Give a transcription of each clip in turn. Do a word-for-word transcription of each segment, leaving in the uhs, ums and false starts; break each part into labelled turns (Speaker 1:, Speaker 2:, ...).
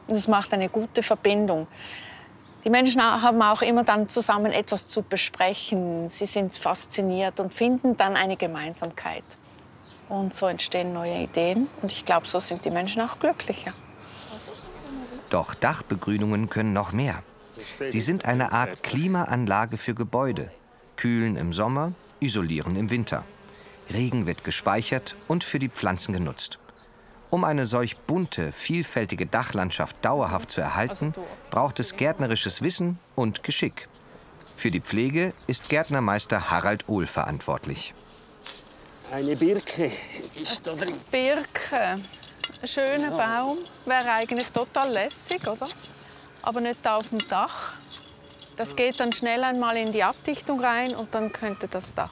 Speaker 1: Und es macht eine gute Verbindung. Die Menschen haben auch immer dann zusammen etwas zu besprechen. Sie sind fasziniert und finden dann eine Gemeinsamkeit. Und so entstehen neue Ideen. Und ich glaube, so sind die Menschen auch glücklicher.
Speaker 2: Doch Dachbegrünungen können noch mehr. Sie sind eine Art Klimaanlage für Gebäude. Kühlen im Sommer, isolieren im Winter. Regen wird gespeichert und für die Pflanzen genutzt. Um eine solch bunte, vielfältige Dachlandschaft dauerhaft zu erhalten, braucht es gärtnerisches Wissen und Geschick. Für die Pflege ist Gärtnermeister Harald Ohl verantwortlich.
Speaker 3: Eine Birke ist da drin.
Speaker 1: Birke, ein schöner Baum, wäre eigentlich total lässig, oder? Aber nicht da auf dem Dach. Das geht dann schnell einmal in die Abdichtung rein und dann könnte das Dach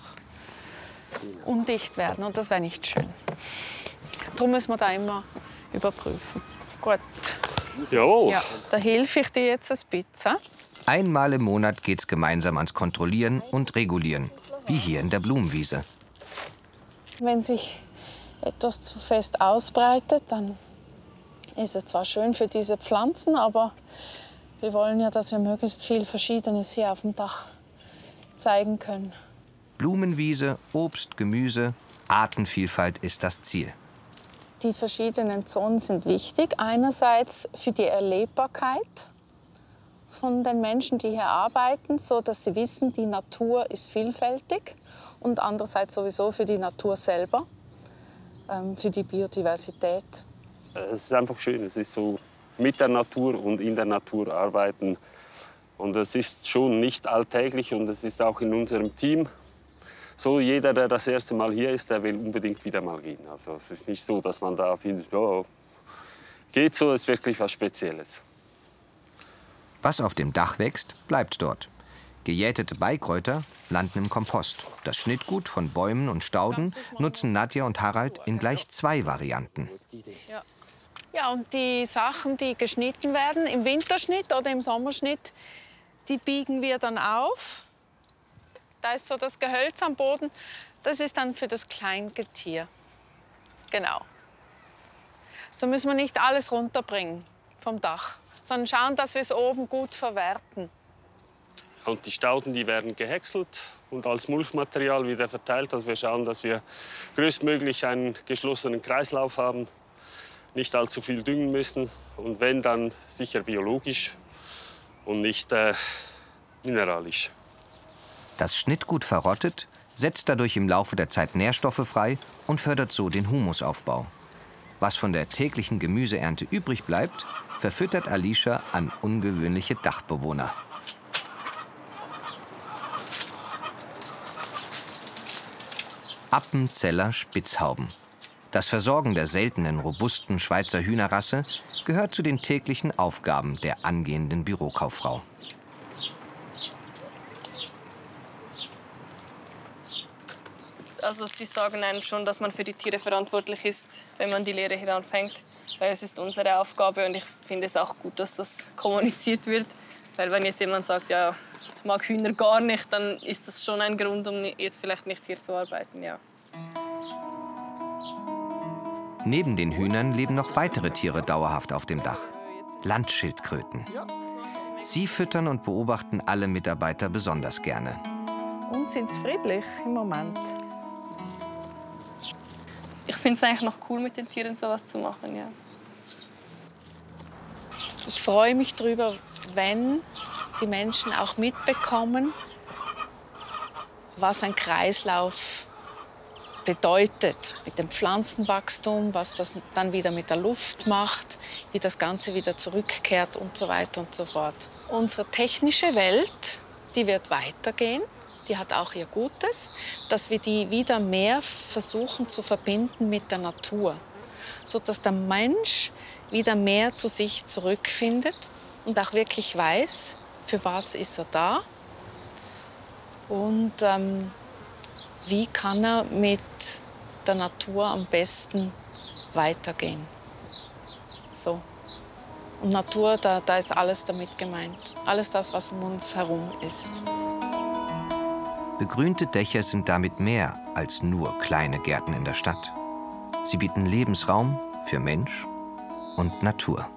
Speaker 1: undicht werden und das wäre nicht schön. Darum müssen wir da immer überprüfen. Gut.
Speaker 3: Jawohl.
Speaker 1: Ja, da helfe ich dir jetzt ein bisschen.
Speaker 2: Einmal im Monat geht's gemeinsam ans Kontrollieren und Regulieren, wie hier in der Blumenwiese.
Speaker 1: Wenn sich etwas zu fest ausbreitet, dann ist es zwar schön für diese Pflanzen, aber wir wollen ja, dass wir möglichst viel Verschiedenes hier auf dem Dach zeigen können.
Speaker 2: Blumenwiese, Obst, Gemüse, Artenvielfalt ist das Ziel.
Speaker 1: Die verschiedenen Zonen sind wichtig. Einerseits für die Erlebbarkeit von den Menschen, die hier arbeiten, so dass sie wissen, die Natur ist vielfältig. Und andererseits sowieso für die Natur selber, ähm, für die Biodiversität.
Speaker 3: Es ist einfach schön. Es ist so mit der Natur und in der Natur arbeiten. Und es ist schon nicht alltäglich und es ist auch in unserem Team so, jeder, der das erste Mal hier ist, der will unbedingt wieder mal gehen. Also es ist nicht so, dass man da findet, oh, geht so, ist wirklich was Spezielles.
Speaker 2: Was auf dem Dach wächst, bleibt dort. Gejätete Beikräuter landen im Kompost. Das Schnittgut von Bäumen und Stauden nutzen Nadja und Harald in gleich zwei Varianten.
Speaker 1: Ja. Ja, und die Sachen, die geschnitten werden, im Winterschnitt oder im Sommerschnitt, die biegen wir dann auf. Da ist so das Gehölz am Boden. Das ist dann für das Kleingetier. Genau. So müssen wir nicht alles runterbringen vom Dach, sondern schauen, dass wir es oben gut verwerten.
Speaker 3: Und die Stauden, die werden gehäckselt und als Mulchmaterial wieder verteilt. Also wir schauen, dass wir größtmöglich einen geschlossenen Kreislauf haben, nicht allzu viel düngen müssen und wenn, dann sicher biologisch und nicht äh, mineralisch.
Speaker 2: Das Schnittgut verrottet, setzt dadurch im Laufe der Zeit Nährstoffe frei und fördert so den Humusaufbau. Was von der täglichen Gemüseernte übrig bleibt, verfüttert Alicia an ungewöhnliche Dachbewohner. Appenzeller Spitzhauben. Das Versorgen der seltenen, robusten Schweizer Hühnerrasse gehört zu den täglichen Aufgaben der angehenden Bürokauffrau.
Speaker 4: Also sie sagen einem schon, dass man für die Tiere verantwortlich ist, wenn man die Lehre hier anfängt. Weil es ist unsere Aufgabe und ich finde es auch gut, dass das kommuniziert wird. Weil wenn jetzt jemand sagt, ja, ich mag Hühner gar nicht, dann ist das schon ein Grund, um jetzt vielleicht nicht hier zu arbeiten. Ja.
Speaker 2: Neben den Hühnern leben noch weitere Tiere dauerhaft auf dem Dach. Landschildkröten. Sie füttern und beobachten alle Mitarbeiter besonders gerne.
Speaker 1: Und sind friedlich im Moment.
Speaker 4: Ich finde es eigentlich noch cool, mit den Tieren sowas zu machen. Ja.
Speaker 1: Ich freue mich darüber, wenn die Menschen auch mitbekommen, was ein Kreislauf bedeutet mit dem Pflanzenwachstum, was das dann wieder mit der Luft macht, wie das Ganze wieder zurückkehrt und so weiter und so fort. Unsere technische Welt, die wird weitergehen. Die hat auch ihr Gutes, dass wir die wieder mehr versuchen zu verbinden mit der Natur, sodass der Mensch wieder mehr zu sich zurückfindet und auch wirklich weiß, für was ist er da und ähm, wie kann er mit der Natur am besten weitergehen. So. Und Natur, da, da ist alles damit gemeint, alles das, was um uns herum ist.
Speaker 2: Begrünte Dächer sind damit mehr als nur kleine Gärten in der Stadt. Sie bieten Lebensraum für Mensch und Natur.